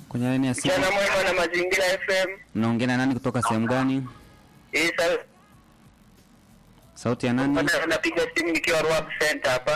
Kwenye laini ya simu. Jana mwema na Mazingira FM. Mnaongea na nani kutoka sehemu gani? Sauti ya nani? Napiga simu nikiwa Ruaha Center hapa.